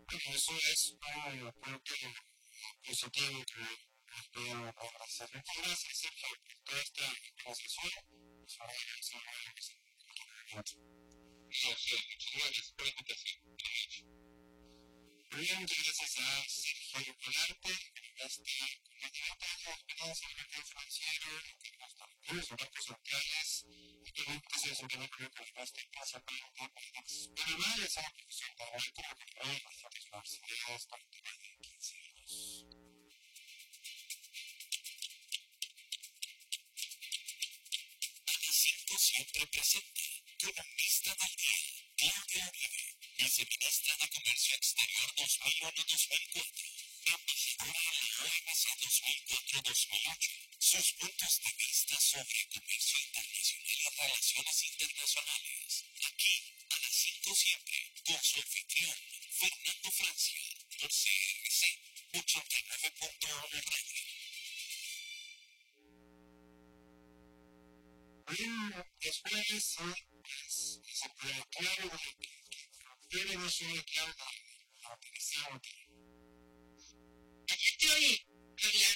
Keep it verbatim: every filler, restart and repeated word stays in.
Bueno, eso es un punto positivo que nos puede abrazar. Muchas gracias, Sergio, por toda esta conversación. Es una gran muchas gracias por la invitación. Muy bien, muchas gracias a Sergio Volante, este candidato a la experiencia en el mercado financiero, en los bancos centrales, actualmente se desempeña como economista principalmente en Panamá, y es una profesión laboral como control en bastantes universidades durante más de quince años. Cinco siempre presente, columnista del día, Claudia Uribe, viceministra de Comercio Exterior dos mil uno a dos mil cuatro, embajadora en la O M C dos mil cuatro a dos mil ocho, sus puntos de vista sobre comercio internacional y relaciones internacionales, aquí a las cinco siempre, con su anfitrión, Fernando Francia, por C R C ochenta y nueve punto uno Radio. Bueno, después sí, pues, se puede claro de que tiene no solo que habla interesante. Aquí estoy,